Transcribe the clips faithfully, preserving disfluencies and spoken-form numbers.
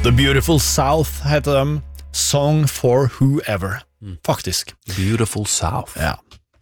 The Beautiful South heter dem. Song for Whoever. Faktisk. Beautiful South. Ja.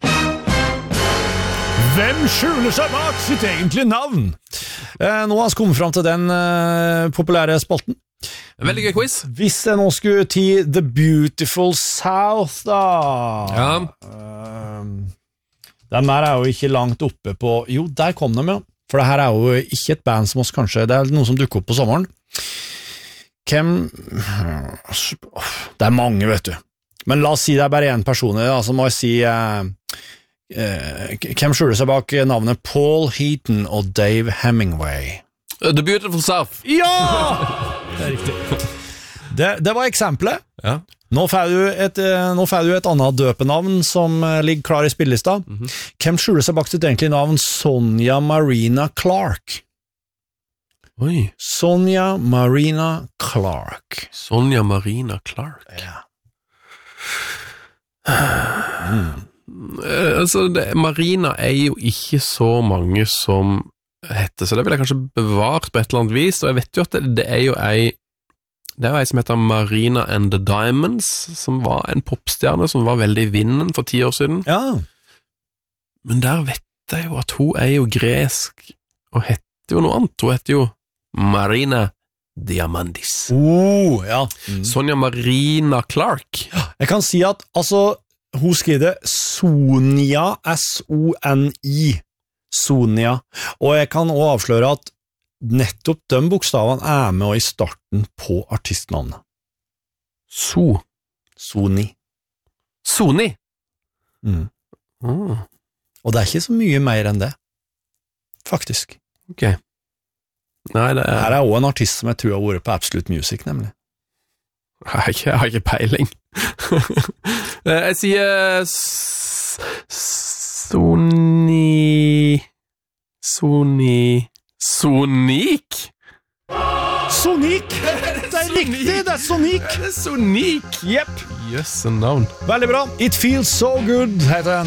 Hvem skjuler seg bak sitt egentlige navn? Eh, nå har vi kommet frem til den eh, populære spalten. Veldig gøy quiz. Hvis jeg nå skulle til The Beautiful South, da Ja. Uh, Den der er jo ikke langt oppe på Jo, der kom de, ja. For det her er jo ikke et band som oss kanskje Det er noe som dukker opp på sommeren. Hvem Det er mange, vet du. Men la oss si det er bare en person, da, så må jeg si uh, uh, hvem skjuler seg bak navnet Paul Heaton og Dave Hemingway? The Beautiful South. Ja! Det er riktig. Det, det var eksempelet. Ja. Nå får du et, nå får du et annet døpenavn som ligger klar i spillelista. Mm-hmm. Hvem skjuler seg bak sitt egentlige navn? Sonja Marina Clark. Oi. Sonja Marina Clark. Sonja Marina Clark. Ja. Mm. Altså, det, Marina er jo ikke så mange som heter, så det vil jeg kanskje bevart på et eller annet vis, og jeg vet jo at det, det er jo ei det er jo ei som heter Marina and the Diamonds, som var en popstjerne som var veldig i vinden for ti år siden. Ja. Men der vet jeg jo at hun er jo gresk, og heter jo noe annet. Hun heter jo Marina Diamandis. Oh, ja. Mm. Sonja Marina Clark. Jeg kan si at, altså, hun skriver det Sonja, S O N I. Sonja. Og jeg kan også avsløre at nettopp de bokstavene er med og i starten på artistnavnet. So. Soni. Soni? Mm. Mm. Og det er ikke så mye mer enn det. Faktisk. Ok. Nei, det er... Her er også en artist som jeg tror har vært på Absolute Music, nemlig. Jeg har ikke, jeg har ikke peiling. Jeg sier s- Soni Soni Sonic? Sonic! Det er riktig, det er Sonic! Det er Sonic! Jepp. Jøss, en navn. Veldig bra. It Feels So Good heter den.